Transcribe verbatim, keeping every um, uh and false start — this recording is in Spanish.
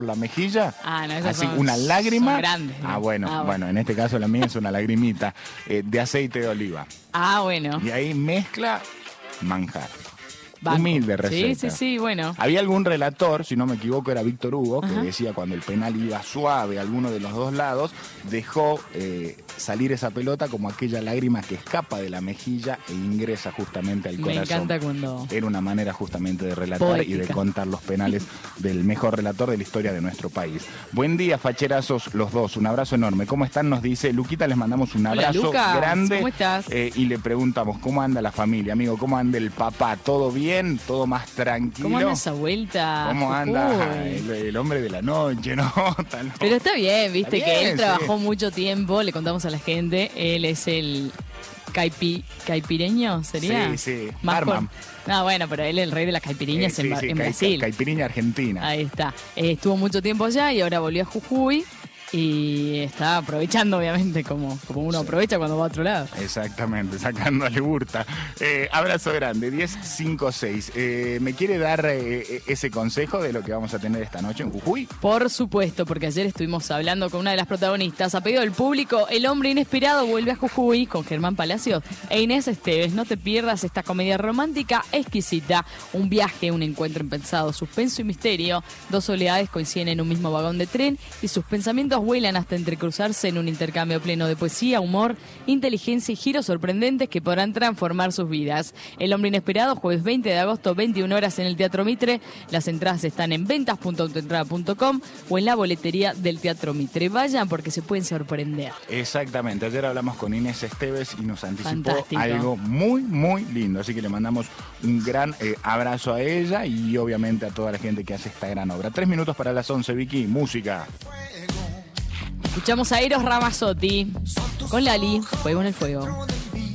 la mejilla, Ah, no, esas así son, una lágrima. son grandes. Ah, bueno, Ah, bueno. bueno, en este caso la mía es una lagrimita eh, de aceite de oliva. Ah, bueno. Y ahí mezcla manjar. Banco. Humilde receta. Sí, sí, sí, bueno. Había algún relator, si no me equivoco era Víctor Hugo, que Ajá. decía cuando el penal iba suave a alguno de los dos lados, dejó eh, salir esa pelota como aquella lágrima que escapa de la mejilla e ingresa justamente al Me corazón. encanta cuando... Era una manera justamente de relatar Poética. y de contar los penales del mejor relator de la historia de nuestro país. Buen día, facherazos los dos. Un abrazo enorme. ¿Cómo están? Nos dice Luquita, les mandamos un Hola, abrazo Lucas. grande. ¿Cómo estás? Eh, y le preguntamos, ¿cómo anda la familia, amigo? ¿Cómo anda el papá? ¿Todo bien? ¿Todo más tranquilo? ¿Cómo anda esa vuelta? ¿Cómo anda Uy. el, el hombre de la noche? ¿No? Tan- Pero está bien, viste, Está que bien, él trabajó sí. mucho tiempo, le contamos a la gente, él es el caipi, caipireño, ¿sería? Sí, sí, Más barman. con- Ah, bueno, pero él es el rey de las caipiriñas Eh, en, sí, Ba- sí, en cai- Brasil. Caipiriña argentina. Ahí está. Eh, estuvo mucho tiempo allá y ahora volvió a Jujuy y está aprovechando, obviamente, como, como uno Sí. aprovecha cuando va a otro lado. Exactamente, sacándole burta. Eh, abrazo grande, diez cinco seis. Eh, ¿Me quiere dar eh, ese consejo de lo que vamos a tener esta noche en Jujuy? Por supuesto, porque ayer estuvimos hablando con una de las protagonistas. A pedido del público, El hombre inesperado vuelve a Jujuy con Germán Palacios e Inés Esteves. No te pierdas esta comedia romántica exquisita. Un viaje, un encuentro impensado, suspenso y misterio. Dos soledades coinciden en un mismo vagón de tren y sus pensamientos vuelan hasta entrecruzarse en un intercambio pleno de poesía, humor, inteligencia y giros sorprendentes que podrán transformar sus vidas. El hombre inesperado, jueves veinte de agosto, veintiuna horas en el Teatro Mitre. Las entradas están en ventas punto autoentrada punto com o en la boletería del Teatro Mitre. Vayan porque se pueden sorprender. Exactamente, ayer hablamos con Inés Esteves y nos anticipó Fantástico. algo muy, muy lindo. Así que le mandamos un gran eh, abrazo a ella y obviamente a toda la gente que hace esta gran obra. Tres minutos para las once, Vicky, música. Escuchamos a Eros Ramazzotti con Lali, Fuego en el Fuego.